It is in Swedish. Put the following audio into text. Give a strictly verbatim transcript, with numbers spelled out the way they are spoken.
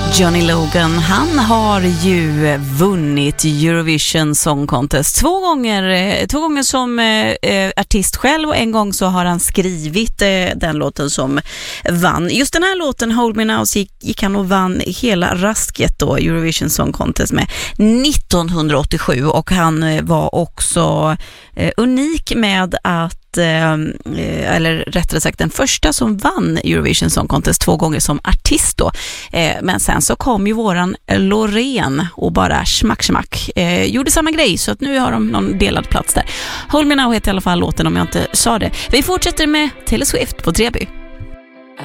Johnny Logan, han har ju vunnit Eurovision Song Contest två gånger, två gånger som eh, artist själv, och en gång så har han skrivit eh, den låten som vann. Just den här låten, Hold Me Now, gick, gick han och vann hela rasket då, Eurovision Song Contest med nittonhundraåttiosju, och han eh, var också eh, unik med att eller rättare sagt den första som vann Eurovision Song Contest två gånger som artist då. Men sen så kom ju våran Loreen och bara smack smack gjorde samma grej, så att nu har de någon delad plats där. Hold Me Now heter i alla fall låten, om jag inte sa det. Vi fortsätter med Taylor Swift på tre B.